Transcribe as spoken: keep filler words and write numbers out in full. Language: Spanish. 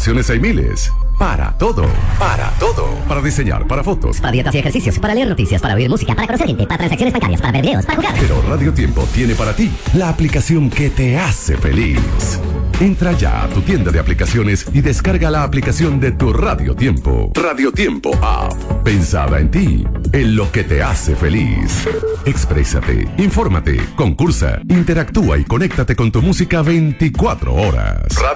aplicaciones hay miles. Para todo, para todo. Para diseñar, para fotos, para dietas y ejercicios, para leer noticias, para oír música, para conocer gente, para transacciones bancarias, para ver videos, para jugar. Pero Radio Tiempo tiene para ti la aplicación que te hace feliz. Entra ya a tu tienda de aplicaciones y descarga la aplicación de tu Radio Tiempo. Radio Tiempo App. Pensada en ti, en lo que te hace feliz. Exprésate, infórmate, concursa, interactúa y conéctate con tu música veinticuatro horas. Radio